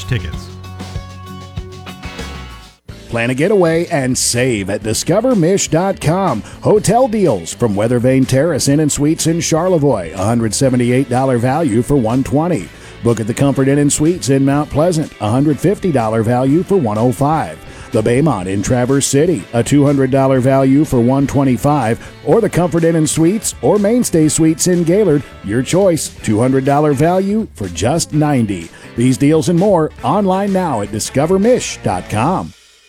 tickets. Plan a getaway and save at discovermish.com. Hotel deals from Weather Vane Terrace Inn and Suites in Charlevoix, $178 value for $120. Book at the Comfort Inn and Suites in Mount Pleasant, $150 value for $105. The Baymont in Traverse City, a $200 value for $125, or the Comfort Inn and Suites or Mainstay Suites in Gaylord, your choice, $200 value for just $90. These deals and more online now at discovermish.com.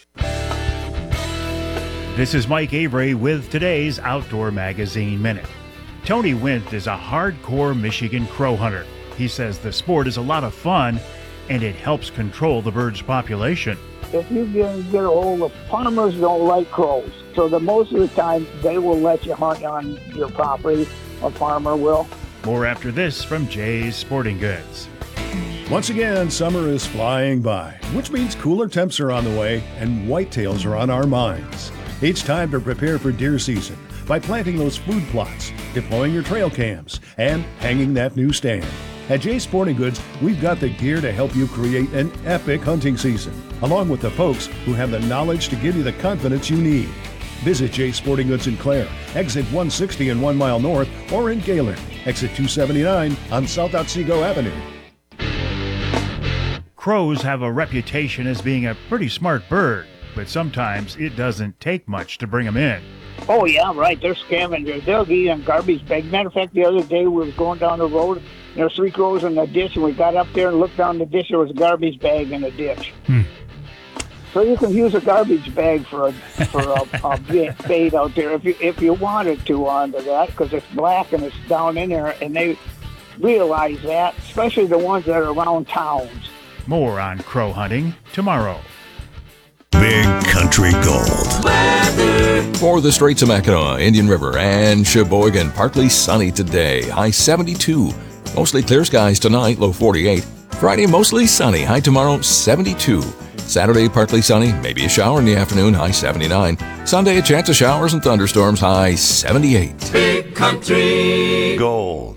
This is Mike Avery with today's Outdoor Magazine Minute. Tony Wint is a hardcore Michigan crow hunter. He says the sport is a lot of fun and it helps control the bird's population. If you get a hold of farmers don't like crows, so that most of the time they will let you hunt on your property. A farmer will. More after this from Jay's Sporting Goods. Once again, summer is flying by, which means cooler temps are on the way and whitetails are on our minds. It's time to prepare for deer season by planting those food plots, deploying your trail cams, and hanging that new stand. At Jay's Sporting Goods, we've got the gear to help you create an epic hunting season, along with the folks who have the knowledge to give you the confidence you need. Visit Jay's Sporting Goods in Clare, exit 160 and 1 mile north, or in Gaylord, exit 279 on South Otsego Avenue. Crows have a reputation as being a pretty smart bird, but sometimes it doesn't take much to bring them in. Oh, yeah, right. They're scavengers. They'll eat in garbage bags. Matter of fact, the other day we were going down the road. There were 3 crows in the ditch, and we got up there and looked down the ditch. There was a garbage bag in the ditch. So you can use a garbage bag for a bait out there if you wanted to onto that, because it's black and it's down in there, and they realize that, especially the ones that are around towns. More on crow hunting tomorrow. Big Country Gold. For the Straits of Mackinac, Indian River, and Sheboygan, partly sunny today, high 72. Mostly clear skies tonight, low 48. Friday, mostly sunny, high tomorrow, 72. Saturday, partly sunny, maybe a shower in the afternoon, high 79. Sunday, a chance of showers and thunderstorms, high 78. Big Country Gold.